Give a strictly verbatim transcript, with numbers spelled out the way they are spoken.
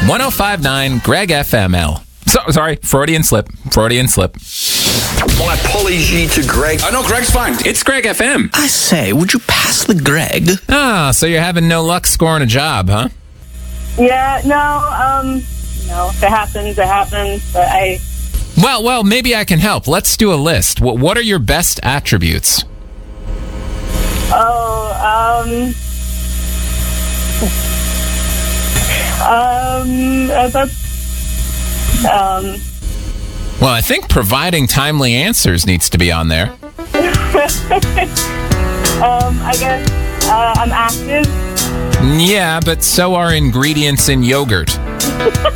one oh five point nine Greg F M L. So, sorry, Freudian slip. Freudian slip. My apology to Greg. Oh, no, Greg's fine. It's Greg F M. I say, would you pass the Greg? Ah, so you're having no luck scoring a job, huh? Yeah, no, um, no, if it happens, it happens, but I... Well, well, maybe I can help. Let's do a list. What, what are your best attributes? Oh, um... Um, uh, that's... Um... Well, I think providing timely answers needs to be on there. um, I guess uh, I'm active. Yeah, but so are ingredients in yogurt.